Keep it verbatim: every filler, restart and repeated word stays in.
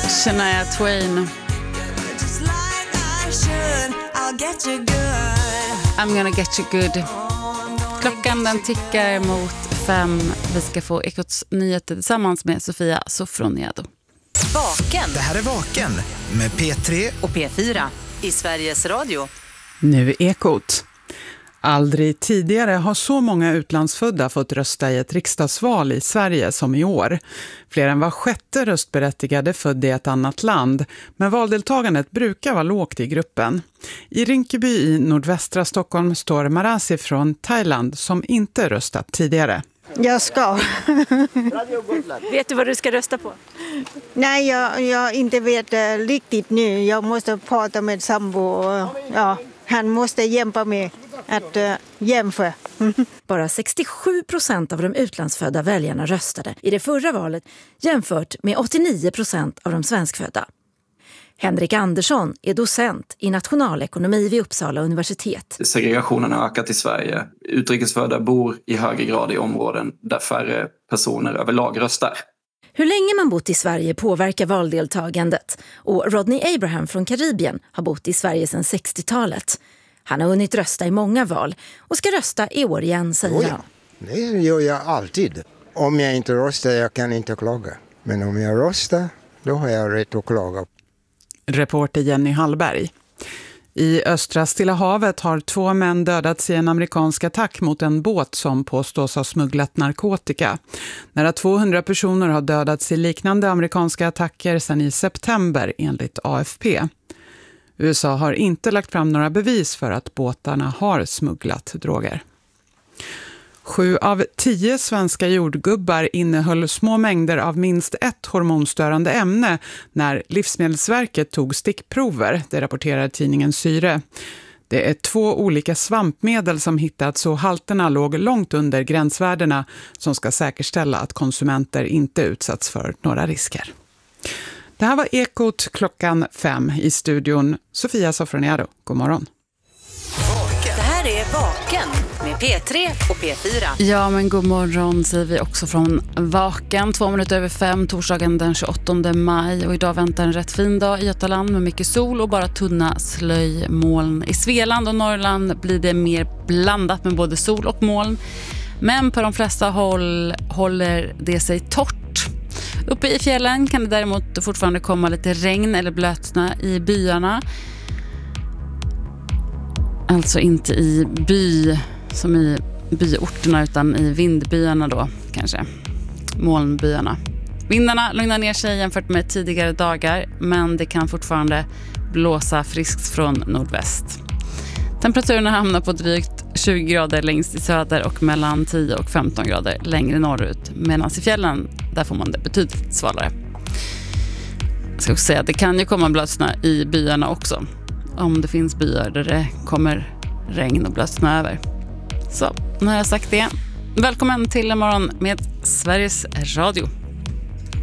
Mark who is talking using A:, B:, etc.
A: Shania Twain. I'm gonna get you good. Klockan den tickar mot fem. Vi ska få Ekots nyheter tillsammans med Sofia Sofroniado.
B: Vaken.
C: Det här är Vaken med P tre
B: och P fyra i Sveriges Radio.
D: Nu Ekot. Aldrig tidigare har så många utlandsfödda fått rösta i ett riksdagsval i Sverige som i år. Fler än var sjätte röstberättigade född i ett annat land, men valdeltagandet brukar vara lågt i gruppen. I Rinkeby i nordvästra Stockholm står Marasi från Thailand som inte röstat tidigare.
E: Jag ska.
F: Vet du vad du ska rösta på?
E: Nej, jag, jag inte vet uh, riktigt nu. Jag måste prata med sambo och ja, han måste hjälpa mig att uh, jämföra.
F: Bara sextiosju procent av de utlandsfödda väljarna röstade i det förra valet jämfört med åttionio procent av de svenskfödda. Henrik Andersson är docent i nationalekonomi vid Uppsala universitet.
G: Segregationen har ökat i Sverige. Utrikesfödda bor i högre grad i områden där färre personer överlag röstar.
F: Hur länge man bott i Sverige påverkar valdeltagandet. Och Rodney Abraham från Karibien har bott i Sverige sedan sextiotalet. Han har hunnit rösta i många val och ska rösta i år igen, säger
H: oh ja,
F: han.
H: Det gör jag alltid. Om jag inte röstar, jag kan inte klaga. Men om jag röstar, då har jag rätt att klaga.
D: Reporter Jenny Hallberg. I östra Stilla havet har två män dödats i en amerikansk attack mot en båt som påstås ha smugglat narkotika. Nära tvåhundra personer har dödats i liknande amerikanska attacker sedan i september enligt A F P. U S A har inte lagt fram några bevis för att båtarna har smugglat droger. Sju av tio svenska jordgubbar innehöll små mängder av minst ett hormonstörande ämne när Livsmedelsverket tog stickprover, det rapporterar tidningen Syre. Det är två olika svampmedel som hittats och halterna låg långt under gränsvärdena som ska säkerställa att konsumenter inte utsatts för några risker. Det här var Ekot klockan fem i studion. Sofia Sofroniado, god morgon.
B: Det här är Vaken med P tre och P fyra.
A: Ja, men god morgon säger vi också från Vaken. Två minuter över fem, torsdagen den tjugoåttonde maj. Och idag väntar en rätt fin dag i Götaland med mycket sol och bara tunna slöjmoln. I Svealand och Norrland blir det mer blandat med både sol och moln. Men på de flesta håll håller det sig torrt. Uppe i fjällen kan det däremot fortfarande komma lite regn eller blötsnö i byarna. Alltså inte i by som i byorterna utan i vindbyarna då kanske. Molnbyarna. Vindarna lugnar ner sig jämfört med tidigare dagar, men det kan fortfarande blåsa friskt från nordväst. Temperaturen hamnar på drygt tjugo grader längst i söder och mellan tio och femton grader längre norrut. Medan i fjällen, där får man det betydligt svalare. Jag ska också säga att det kan ju komma blötsnö i byarna också. Om det finns byar där det kommer regn och blötsnö över. Så, nu har jag sagt det. Välkommen till en morgon med Sveriges Radio.